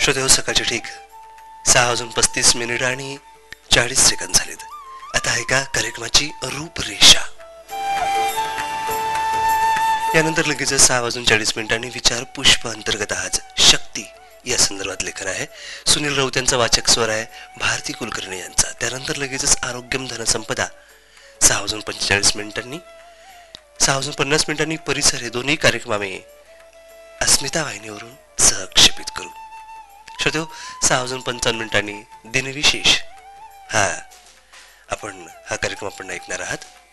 श्रोते हो, सकाळचे ठीक 6:35 आणि 40 सेकंद झालेत. आता आहे का कार्यक्रमाची रूपरेषा. यानंतर लगेच 6:40 आणि विचार पुष्प अंतर्गत आज शक्ती या संदर्भात लेखन आहे. सुनील राऊत यांचा वाचक स्वर आहे भारती कुलकर्णी यांचा. त्यानंतर लगेचच आरोग्यम धनसंपदा 6:45 6:50 परिसर हे दोन्ही कार्यक्रम आम्ही अस्मिता वाहिनीवरून सहक्षेपित करू. श्रोते 6:55 दिनविशेष हा कार्यक्रम आपण ऐकणार आहात.